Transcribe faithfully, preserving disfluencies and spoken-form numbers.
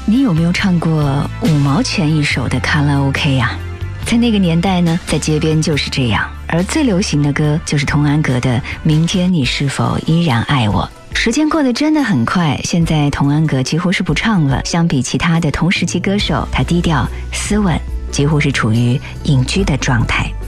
你有没有唱过五毛钱一首的卡拉 OK 呀、啊？在那个年代呢，在街边就是这样，而最流行的歌就是童安格的《明天你是否依然爱我》。时间过得真的很快，现在童安格几乎是不唱了，相比其他的同时期歌手，他低调斯文，几乎是处于隐居的状态。